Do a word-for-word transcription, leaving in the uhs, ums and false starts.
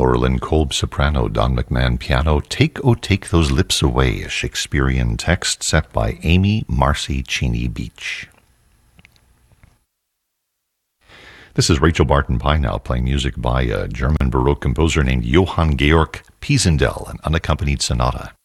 Lynn Kolb soprano, Don McMahon piano, Take, Oh Take Those Lips Away, a Shakespearean text set by Amy Marcy Cheney Beach. This is Rachel Barton Pye now, playing music by a German Baroque composer named Johann Georg Pisendel, an unaccompanied sonata.